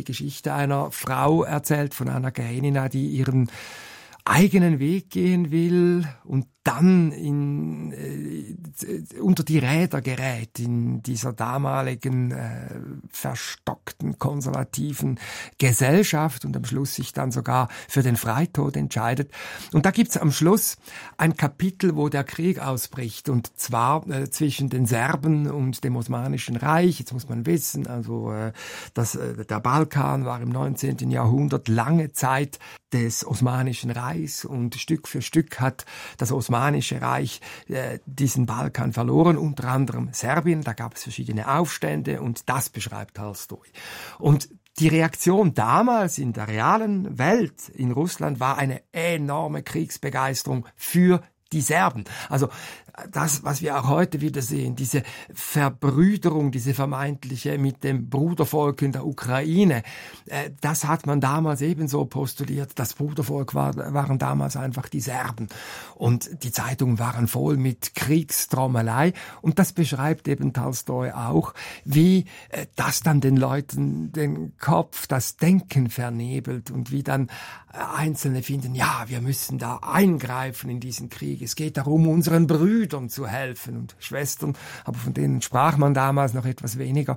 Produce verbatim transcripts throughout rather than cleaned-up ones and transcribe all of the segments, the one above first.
die Geschichte einer Frau erzählt, von Anna Karenina, die ihren eigenen Weg gehen will und dann in, äh, unter die Räder gerät in dieser damaligen äh, verstockten, konservativen Gesellschaft und am Schluss sich dann sogar für den Freitod entscheidet. Und da gibt's am Schluss ein Kapitel, wo der Krieg ausbricht, und zwar äh, zwischen den Serben und dem Osmanischen Reich. Jetzt muss man wissen, also äh, dass, äh, der Balkan war im neunzehnten Jahrhundert lange Zeit des Osmanischen Reichs, und Stück für Stück hat das Osmanische Reich äh, diesen Balkan verloren, unter anderem Serbien. Da gab es verschiedene Aufstände, und das beschreibt Tolstoi. Und die Reaktion damals in der realen Welt in Russland war eine enorme Kriegsbegeisterung für die Serben. Also das, was wir auch heute wieder sehen, diese Verbrüderung, diese vermeintliche mit dem Brudervolk in der Ukraine, äh, das hat man damals ebenso postuliert. Das Brudervolk war, waren damals einfach die Serben. Und die Zeitungen waren voll mit Kriegstrommelei. Und das beschreibt eben Tolstoi auch, wie äh, das dann den Leuten den Kopf, das Denken vernebelt und wie dann äh, Einzelne finden, ja, wir müssen da eingreifen in diesen Krieg. Es geht darum, unseren Brüdern zu helfen und Schwestern, aber von denen sprach man damals noch etwas weniger.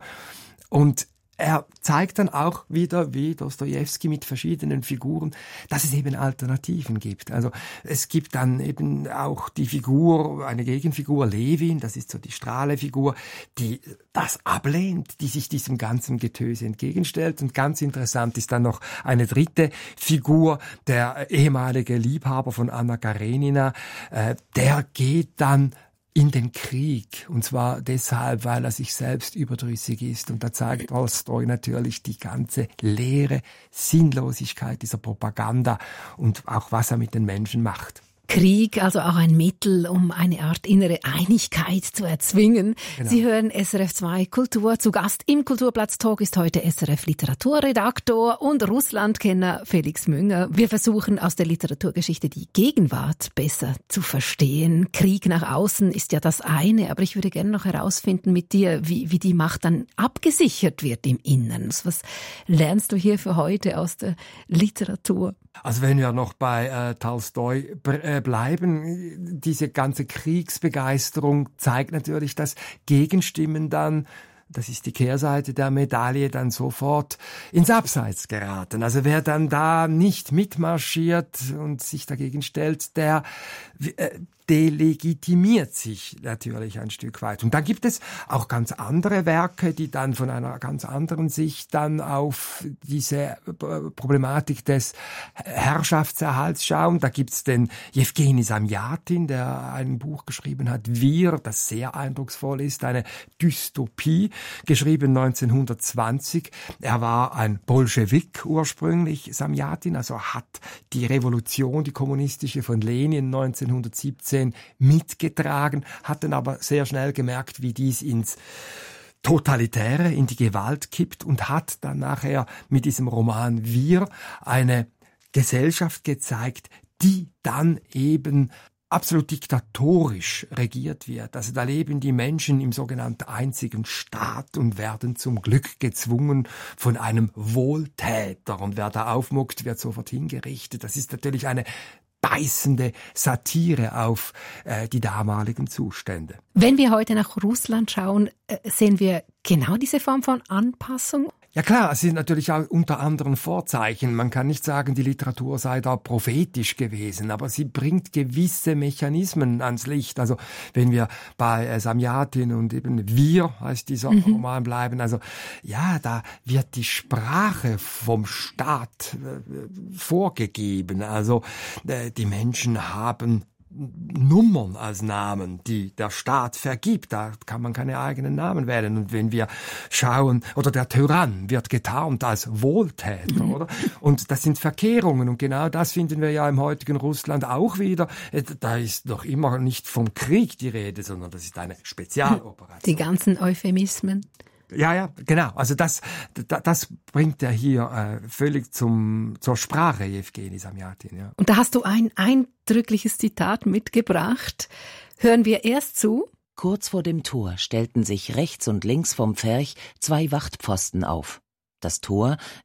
Und er zeigt dann auch wieder, wie Dostojewski mit verschiedenen Figuren, dass es eben Alternativen gibt. Also es gibt dann eben auch die Figur, eine Gegenfigur, Levin, das ist so die Strahle-Figur, die das ablehnt, die sich diesem ganzen Getöse entgegenstellt. Und ganz interessant ist dann noch eine dritte Figur, der ehemalige Liebhaber von Anna Karenina, äh, der geht dann in den Krieg, und zwar deshalb, weil er sich selbst überdrüssig ist. Und da zeigt Tolstoi natürlich die ganze leere Sinnlosigkeit dieser Propaganda und auch, was er mit den Menschen macht. Krieg, also auch ein Mittel, um eine Art innere Einigkeit zu erzwingen. Genau. Sie hören S R F zwei Kultur. Zu Gast im Kulturplatz-Talk ist heute S R F Literaturredaktor und Russlandkenner Felix Münger. Wir versuchen aus der Literaturgeschichte die Gegenwart besser zu verstehen. Krieg nach außen ist ja das eine, aber ich würde gerne noch herausfinden mit dir, wie, wie die Macht dann abgesichert wird im Innern. Was lernst du hier für heute aus der Literatur? Also wenn wir noch bei äh, Tolstoi äh, bleiben, diese ganze Kriegsbegeisterung zeigt natürlich, dass Gegenstimmen dann, das ist die Kehrseite der Medaille, dann sofort ins Abseits geraten. Also wer dann da nicht mitmarschiert und sich dagegen stellt, der äh, delegitimiert sich natürlich ein Stück weit. Und dann gibt es auch ganz andere Werke, die dann von einer ganz anderen Sicht dann auf diese Problematik des Herrschaftserhalts schauen. Da gibt's den Jewgeni Samjatin, der ein Buch geschrieben hat, Wir, das sehr eindrucksvoll ist, eine Dystopie, geschrieben neunzehnhundertzwanzig. Er war ein Bolschewik ursprünglich, Samjatin, also hat die Revolution, die kommunistische von Lenin neunzehnhundertsiebzehn mitgetragen, hat dann aber sehr schnell gemerkt, wie dies ins Totalitäre, in die Gewalt kippt, und hat dann nachher mit diesem Roman Wir eine Gesellschaft gezeigt, die dann eben absolut diktatorisch regiert wird. Also da leben die Menschen im sogenannten einzigen Staat und werden zum Glück gezwungen von einem Wohltäter. Und wer da aufmuckt, wird sofort hingerichtet. Das ist natürlich eine beißende Satire auf äh, die damaligen Zustände. Wenn wir heute nach Russland schauen, äh, sehen wir genau diese Form von Anpassung? Ja klar, es sind natürlich auch unter anderem Vorzeichen. Man kann nicht sagen, die Literatur sei da prophetisch gewesen, aber sie bringt gewisse Mechanismen ans Licht. Also wenn wir bei äh, Samjatin und eben Wir heißt dieser mhm. Roman bleiben, also ja, da wird die Sprache vom Staat äh, vorgegeben. Also äh, die Menschen haben Nummern als Namen, die der Staat vergibt. Da kann man keine eigenen Namen wählen. Und wenn wir schauen, oder der Tyrann wird getarnt als Wohltäter, mhm. oder? Und das sind Verkehrungen. Und genau das finden wir ja im heutigen Russland auch wieder. Da ist noch immer nicht vom Krieg die Rede, sondern das ist eine Spezialoperation. Die ganzen Euphemismen. Ja, ja, genau. Also das, das, das bringt er hier äh, völlig zum, zur Sprache, Jewgeni Samjatin. Ja. Und da hast du ein eindrückliches Zitat mitgebracht. Hören wir erst zu. Kurz vor dem Tor stellten sich rechts und links vom Pferch zwei Wachtpfosten auf. Das Tor,